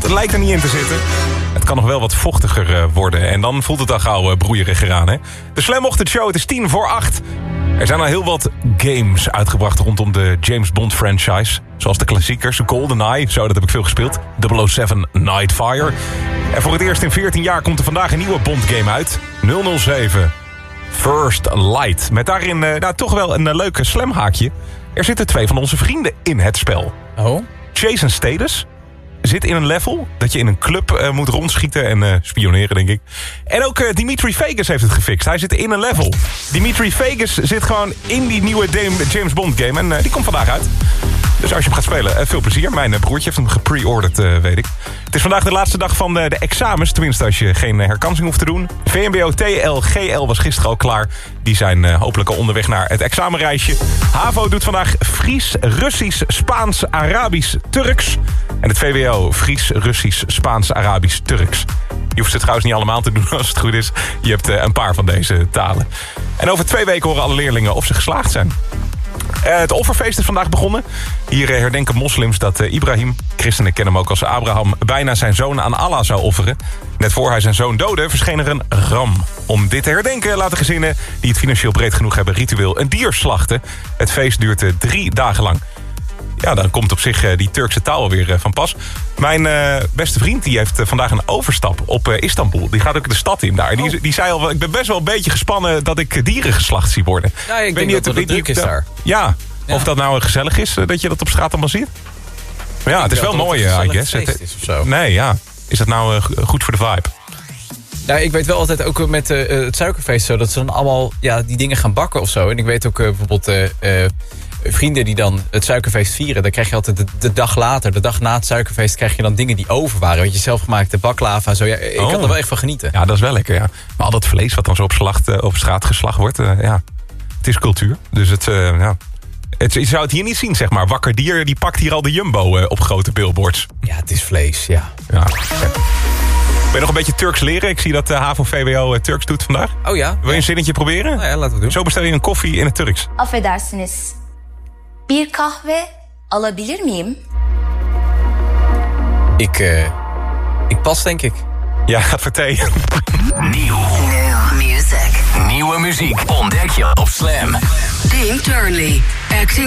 Dat lijkt er niet in te zitten. Het kan nog wel wat vochtiger worden. En dan voelt het al gauw broeieriger aan, hè? De Slam Ochtendshow, het is 7:50. Er zijn al heel wat games uitgebracht rondom de James Bond franchise. Zoals de klassiekers, GoldenEye, zo, dat heb ik veel gespeeld. 007 Nightfire. En voor het eerst in 14 jaar komt er vandaag een nieuwe Bond game uit. 007 First Light. Met daarin toch wel een leuke slamhaakje. Er zitten 2 van onze vrienden in het spel. Oh? Jason Statham zit in een level dat je in een club moet rondschieten en spioneren, denk ik. En ook Dimitri Vegas heeft het gefixt. Hij zit in een level. Dimitri Vegas zit gewoon in die nieuwe James Bond game en die komt vandaag uit. Dus als je hem gaat spelen, veel plezier. Mijn broertje heeft hem gepre-orderd, weet ik. Het is vandaag de laatste dag van de examens. Tenminste, als je geen herkansing hoeft te doen. VMBO, TL, GL was gisteren al klaar. Die zijn hopelijk al onderweg naar het examenreisje. HAVO doet vandaag Fries, Russisch, Spaans, Arabisch, Turks. En het VWO, Fries, Russisch, Spaans, Arabisch, Turks. Je hoeft ze trouwens niet allemaal te doen als het goed is. Je hebt een paar van deze talen. En over 2 weken horen alle leerlingen of ze geslaagd zijn. Het offerfeest is vandaag begonnen. Hier herdenken moslims dat Ibrahim, christenen kennen hem ook als Abraham, bijna zijn zoon aan Allah zou offeren. Net voor hij zijn zoon doodde verscheen er een ram. Om dit te herdenken laten gezinnen die het financieel breed genoeg hebben ritueel een dier slachten. Het feest duurt 3 dagen lang. Ja, dan komt op zich die Turkse taal weer van pas. Mijn beste vriend die heeft vandaag een overstap op Istanbul. Die gaat ook de stad in daar. Die zei al, ik ben best wel een beetje gespannen dat ik dieren geslacht zie worden. Ja, ik denk dat het druk is daar. Ja, of dat nou gezellig is dat je dat op straat allemaal ziet. Maar ja, het is wel mooi, I guess. Nee, ja. Is dat nou goed voor de vibe? Ja, ik weet wel altijd ook met het suikerfeest zo, dat ze dan allemaal die dingen gaan bakken of zo. En ik weet ook bijvoorbeeld vrienden die dan het suikerfeest vieren, dan krijg je altijd de dag later, de dag na het suikerfeest, krijg je dan dingen die over waren. Weet je, zelfgemaakte baklava en zo. Ja, ik kan er wel echt van genieten. Ja, dat is wel lekker, ja. Maar al dat vlees wat dan zo op straat geslacht wordt, het is cultuur. Dus je zou het hier niet zien, zeg maar. Wakker Dier, die pakt hier al de Jumbo op grote billboards. Ja, het is vlees, ja. Ben je nog een beetje Turks leren? Ik zie dat HAVO-VWO Turks doet vandaag. Oh ja? Wil je een zinnetje proberen? Nou ja, laten we doen. Zo bestel je een koffie in het Turks. Affedersiniz. Bir kahve alabilir miyim? Ik pas, denk ik. Ja, gaat voor thee. Nieuwe muziek ontdek je op Slam. Ding Turnley, acting